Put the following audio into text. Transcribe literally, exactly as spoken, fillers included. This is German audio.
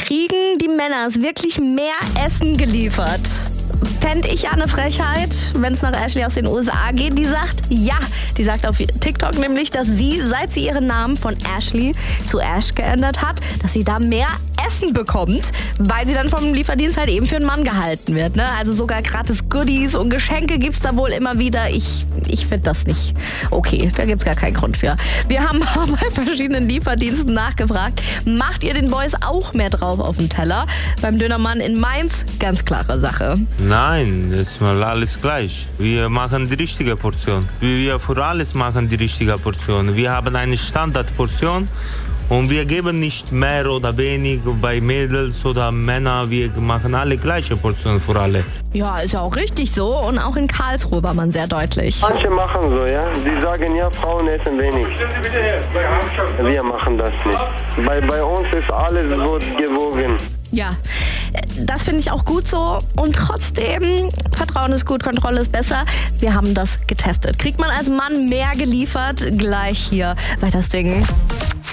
Kriegen die Männer es wirklich mehr Essen geliefert? Fände ich ja eine Frechheit, wenn es nach Ashley aus den U S A geht. Die sagt ja. Die sagt auf TikTok nämlich, dass sie, seit sie ihren Namen von Ashley zu Ash geändert hat, dass sie da mehr Essen bekommt, weil sie dann vom Lieferdienst halt eben für einen Mann gehalten wird. Ne? Also sogar gratis Goodies und Geschenke gibt's da wohl immer wieder. Ich, ich finde das nicht okay. Da gibt's gar keinen Grund für. Wir haben bei verschiedenen Lieferdiensten nachgefragt. Macht ihr den Boys auch mehr drauf auf den Teller? Beim Dönermann in Mainz ganz klare Sache. Nein, das ist mal alles gleich. Wir machen die richtige Portion. Wir für alles machen die richtige Portion. Wir haben eine Standardportion und wir geben nicht mehr oder weniger bei Mädels oder Männern. Wir machen alle gleiche Portionen für alle. Ja, ist ja auch richtig so. Und auch in Karlsruhe war man sehr deutlich. Manche machen so, ja. Die sagen, ja, Frauen essen wenig. Wir machen das nicht. Bei, bei uns ist alles so gewogen. Ja, das finde ich auch gut so. Und trotzdem, Vertrauen ist gut, Kontrolle ist besser. Wir haben das getestet. Kriegt man als Mann mehr geliefert? Gleich hier bei das Ding.